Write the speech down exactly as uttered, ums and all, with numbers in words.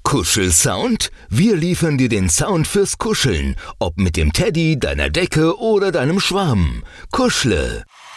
Kuschelsound? Wir liefern dir den Sound fürs Kuscheln, ob mit dem Teddy, deiner Decke oder deinem Schwamm. Kuschle.